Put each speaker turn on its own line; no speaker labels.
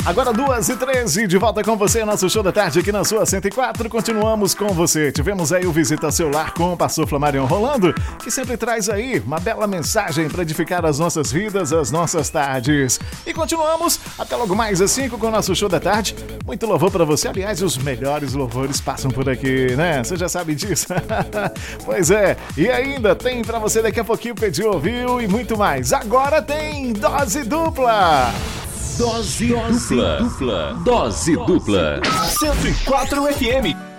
Agora 2h13, de volta com você, nosso show da tarde aqui na sua 104. Continuamos com você. Tivemos aí o Visita Seu Lar com o pastor Flamarion Rolando, que sempre traz aí uma bela mensagem para edificar as nossas vidas, as nossas tardes. E continuamos até logo mais às 5 com o nosso show da tarde. Muito louvor para você. Aliás, os melhores louvores passam por aqui, né? Você já sabe disso. Pois é. E ainda tem para você daqui a pouquinho Pediu, Ouviu e muito mais. Agora tem Dose Dupla.
Dose dupla. Dose dupla.
104 FM.